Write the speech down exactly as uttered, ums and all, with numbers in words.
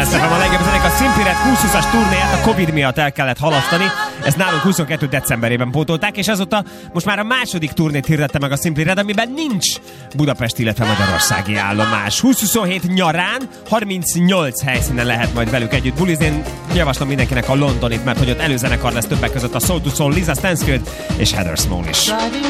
A legjobb zenék, a Simply Red húsz-húszas turnéját a Covid miatt el kellett halasztani. Ezt nálunk huszonkettő decemberében pótolták, és azóta most már a második turnét hirdette meg a Simply Red, amiben nincs Budapest, illetve magyarországi állomás. húsz-huszonhét nyarán harmincnyolc helyszínen lehet majd velük együtt bulizni. Én javaslom mindenkinek a Londonit, mert hogy ott előzenekar lesz többek között a Soul to Soul, Lisa Stansfield és Heather Small is.